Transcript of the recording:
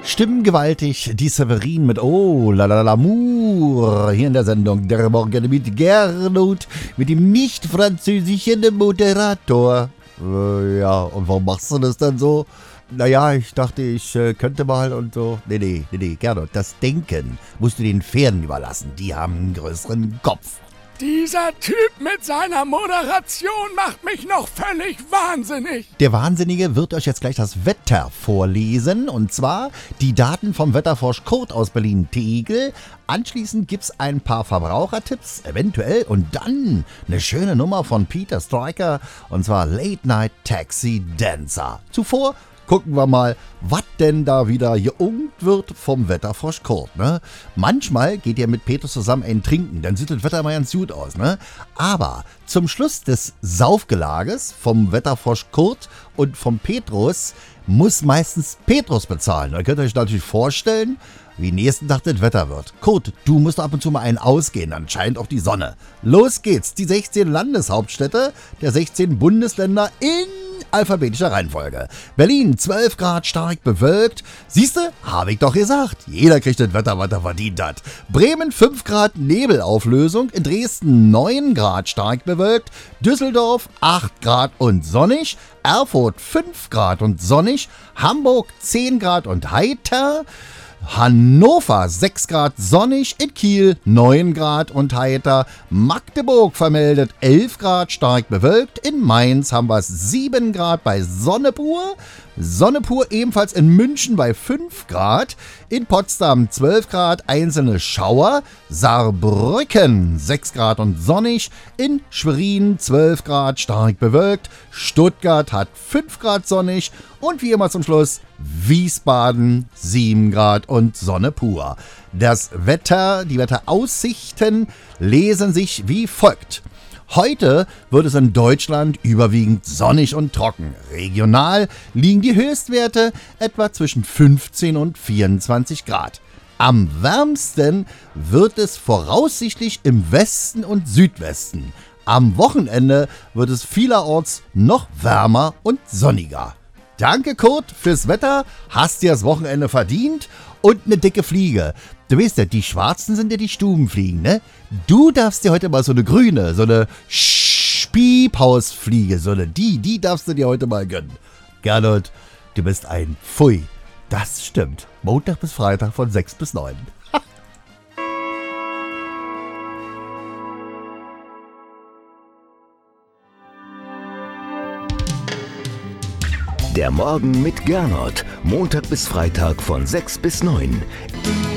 Stimmen gewaltig, die Severin mit Oh, la la l'amour, hier in der Sendung Der Morgen mit Gernot, mit dem nicht-französischen Moderator. Ja, und warum machst du das dann so? Naja, ich dachte, ich könnte mal und so. Nee, Gernot, das Denken musst du den Pferden überlassen, die haben einen größeren Kopf. Dieser Typ mit seiner Moderation macht mich noch völlig wahnsinnig. Der Wahnsinnige wird euch jetzt gleich das Wetter vorlesen, und zwar die Daten vom Wetterfrosch Kurt aus Berlin-Tegel. Anschließend gibt's ein paar Verbrauchertipps, eventuell, und dann eine schöne Nummer von Peter Stryker, und zwar Late Night Taxi Dancer. Zuvor gucken wir mal, was denn da wieder geungt wird vom Wetterfrosch Kurt, ne? Manchmal geht ihr mit Petrus zusammen ein Trinken, dann sieht das Wetter mal ganz gut aus, ne? Aber zum Schluss des Saufgelages vom Wetterfrosch Kurt und vom Petrus muss meistens Petrus bezahlen. Da könnt ihr euch natürlich vorstellen, wie nächsten Tag das Wetter wird. Kurt, du musst ab und zu mal einen ausgehen, dann scheint auch die Sonne. Los geht's, die 16 Landeshauptstädte der 16 Bundesländer in alphabetischer Reihenfolge. Berlin 12 Grad, stark bewölkt. Siehste, habe ich doch gesagt. Jeder kriegt das Wetter, was er verdient hat. Bremen 5 Grad, Nebelauflösung. In Dresden 9 Grad, stark bewölkt. Düsseldorf 8 Grad und sonnig. Erfurt 5 Grad und sonnig. Hamburg 10 Grad und heiter. Hannover 6 Grad sonnig, in Kiel 9 Grad und heiter, Magdeburg vermeldet 11 Grad stark bewölkt, in Mainz haben wir es 7 Grad bei Sonne pur ebenfalls in München bei 5 Grad, in Potsdam 12 Grad, einzelne Schauer, Saarbrücken 6 Grad und sonnig, in Schwerin 12 Grad stark bewölkt, Stuttgart hat 5 Grad sonnig und wie immer zum Schluss Wiesbaden 7 Grad und Sonne pur. Das Wetter, die Wetteraussichten lesen sich wie folgt. Heute wird es in Deutschland überwiegend sonnig und trocken. Regional liegen die Höchstwerte etwa zwischen 15 und 24 Grad. Am wärmsten wird es voraussichtlich im Westen und Südwesten. Am Wochenende wird es vielerorts noch wärmer und sonniger. Danke, Kurt, fürs Wetter. Hast dir das Wochenende verdient und eine dicke Fliege. Du weißt ja, die Schwarzen sind ja die Stubenfliegen, ne? Du darfst dir heute mal so eine grüne, so eine Spiebhausfliege, die darfst du dir heute mal gönnen. Gernot, du bist ein Pfui. Das stimmt. Montag bis Freitag von 6 bis 9. Der Morgen mit Gernot. Montag bis Freitag von 6 bis 9.